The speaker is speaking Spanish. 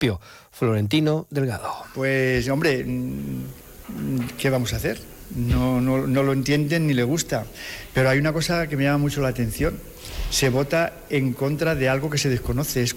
municipio. Florentino Delgado. Pues, hombre, ¿qué vamos a hacer? No lo entienden ni le gusta. Pero hay una cosa que me llama mucho la atención. Se vota en contra de algo que se desconoce. Es